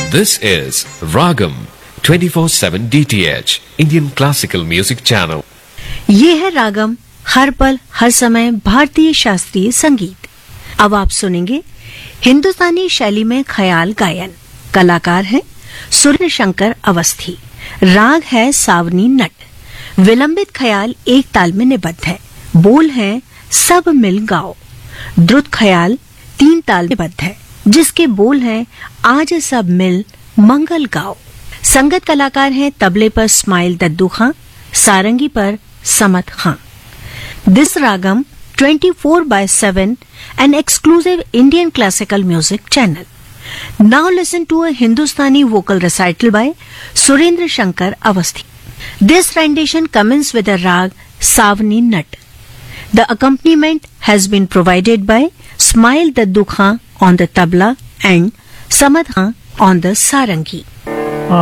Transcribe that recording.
This is Ragam 24/7 DTH Indian Classical Music Channel. ये है रागम, हर पल हर समय भारतीय शास्त्रीय संगीत। अब आप सुनेंगे हिंदुस्तानी शैली में ख्याल गायन। कलाकार हैं सुरेंद्र शंकर अवस्थी। राग है सावनी नट। विलंबित ख्याल एक ताल में निबद्ध है। बोल हैं सब मिल गाओ। द्रुत ख्याल 3 ताल में निबद्ध है, जिसके बोल हैं आज सब मिल मंगल गाओ। संगत कलाकार हैं तबले पर स्माइल दद्दू खां, सारंगी पर समत खां। This ragam 24/7 an exclusive Indian classical music channel. Now listen to a Hindustani vocal recital by Surendra Shankar Avasthi. This rendition commences with a rag Savni Nat. The accompaniment has been provided by Smail Daddu Khan on the tabla and Samad Khan on the sarangi.